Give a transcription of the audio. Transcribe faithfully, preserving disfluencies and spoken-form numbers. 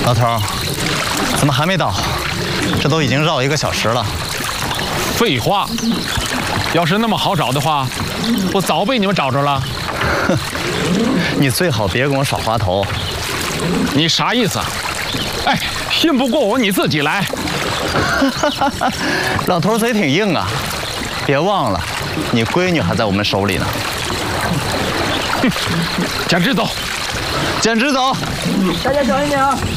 老头，怎么还没到？这都已经绕一个小时了。 废话，要是那么好找的话，我早被你们找着了。 哼，你最好别跟我耍滑头。 你啥意思？哎，信不过我你自己来。 老头嘴挺硬啊，别忘了，你闺女还在我们手里呢。 哼，简直走， 简直走！ 大家小心点啊！